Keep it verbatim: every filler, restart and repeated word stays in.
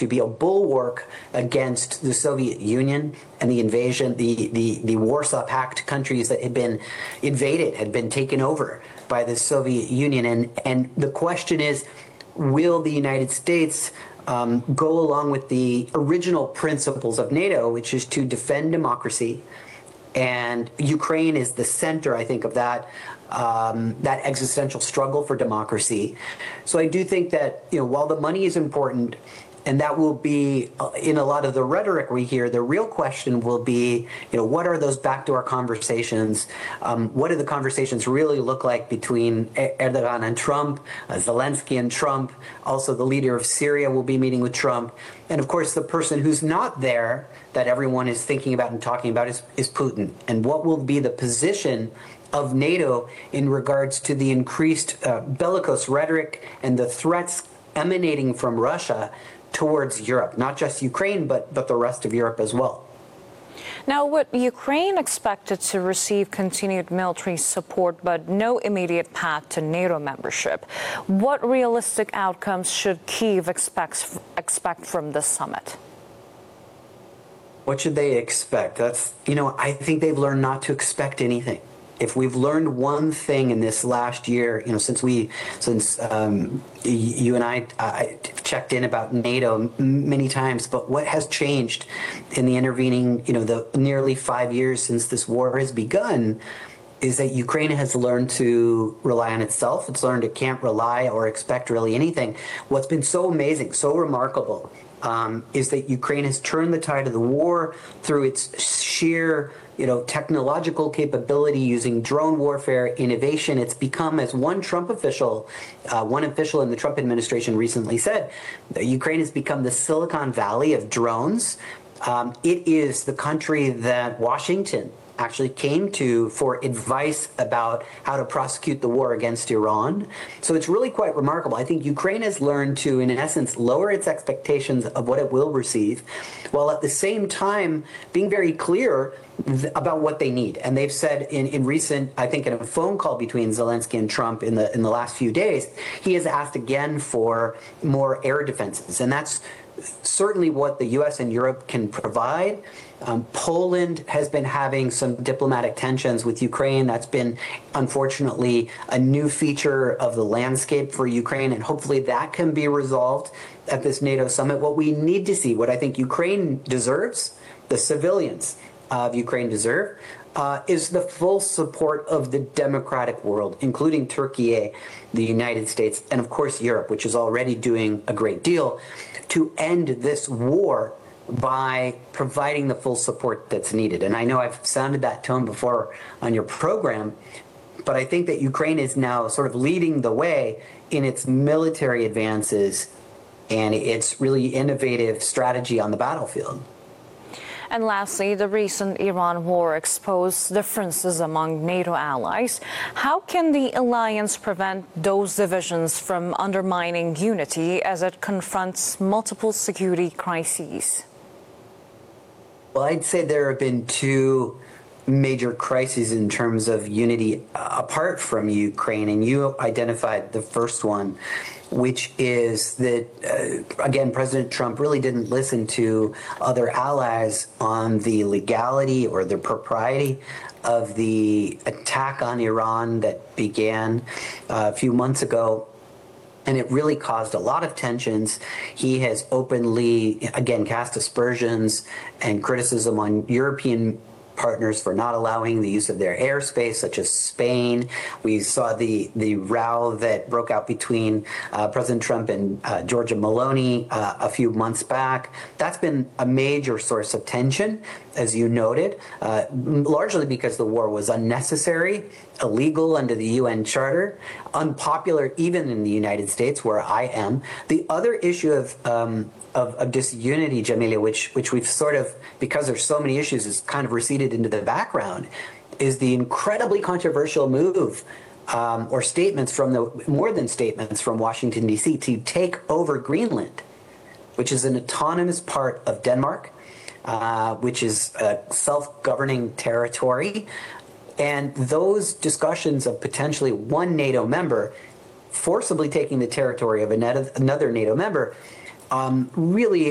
to be a bulwark against the Soviet Union and the invasion, the, the, the Warsaw Pact countries that had been invaded, had been taken over by the Soviet Union. And, and the question is, will the United States um, go along with the original principles of NATO, which is to defend democracy? And Ukraine is the center, I think, of that um, that existential struggle for democracy. So I do think that, you know, while the money is important, and that will be uh, in a lot of the rhetoric we hear, the real question will be, you know, what are those backdoor conversations? Um, what do the conversations really look like between Erdogan and Trump, uh, Zelensky and Trump? Also, the leader of Syria will be meeting with Trump. And of course, the person who's not there that everyone is thinking about and talking about is, is Putin. And what will be the position of NATO in regards to the increased uh, bellicose rhetoric and the threats emanating from Russia towards Europe, not just Ukraine, but, but the rest of Europe as well. Now, with Ukraine expected to receive continued military support, but no immediate path to NATO membership, what realistic outcomes should Kyiv expect, expect from this summit? What should they expect? That's, you know, I think they've learned not to expect anything. If we've learned one thing in this last year, you know, since we, since um, you and I, I checked in about NATO many times, but what has changed in the intervening, you know, the nearly five years since this war has begun, is that Ukraine has learned to rely on itself. It's learned it can't rely or expect really anything. What's been so amazing, so remarkable, um, is that Ukraine has turned the tide of the war through its sheer, you know, technological capability using drone warfare, innovation. It's become, as one Trump official, uh, one official in the Trump administration recently said, that Ukraine has become the Silicon Valley of drones. Um, it is the country that Washington actually came to for advice about how to prosecute the war against Iran. So it's really quite remarkable. I think Ukraine has learned to, in essence, lower its expectations of what it will receive, while at the same time being very clear about what they need. And they've said in, in recent, I think in a phone call between Zelensky and Trump in the in the last few days, he has asked again for more air defenses. And that's certainly what the U S and Europe can provide. Um, Poland has been having some diplomatic tensions with Ukraine. That's been, unfortunately, a new feature of the landscape for Ukraine, and hopefully that can be resolved at this NATO summit. What we need to see, what I think Ukraine deserves, the civilians of Ukraine deserve, uh, is the full support of the democratic world, including Turkey, the United States, and of course Europe, which is already doing a great deal, to end this war by providing the full support that's needed. And I know I've sounded that tone before on your program, but I think that Ukraine is now sort of leading the way in its military advances and its really innovative strategy on the battlefield. And lastly, the recent Iran war exposed differences among NATO allies. How can the alliance prevent those divisions from undermining unity as it confronts multiple security crises? Well, I'd say there have been two major crises in terms of unity uh, apart from Ukraine, and you identified the first one, which is that, uh, again, President Trump really didn't listen to other allies on the legality or the propriety of the attack on Iran that began uh, a few months ago. And it really caused a lot of tensions. He has openly, again, cast aspersions and criticism on European partners for not allowing the use of their airspace, such as Spain. We saw the the row that broke out between uh, President Trump and uh, Giorgia Meloni uh, a few months back. That's been a major source of tension, as you noted, uh, largely because the war was unnecessary, illegal under the U N Charter, unpopular even in the United States, where I am. The other issue of um, Of, of disunity, Jamelia, which which we've sort of, because there's so many issues, is kind of receded into the background, is the incredibly controversial move um, or statements from the, more than statements from Washington, D C to take over Greenland, which is an autonomous part of Denmark, uh, which is a self-governing territory. And those discussions of potentially one NATO member forcibly taking the territory of another NATO member Um, really